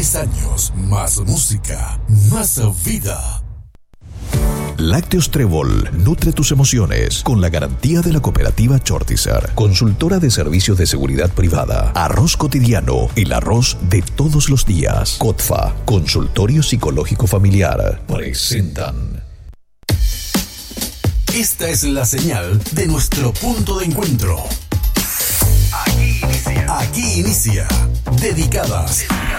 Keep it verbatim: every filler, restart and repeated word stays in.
Tres años, más música, más vida. Lácteos Trébol nutre tus emociones con la garantía de la cooperativa Chortizar, consultora de servicios de seguridad privada. Arroz cotidiano, el arroz de todos los días. COTFA, consultorio psicológico familiar, presentan. Esta es la señal de nuestro punto de encuentro. Aquí inicia. Aquí inicia. Dedicadas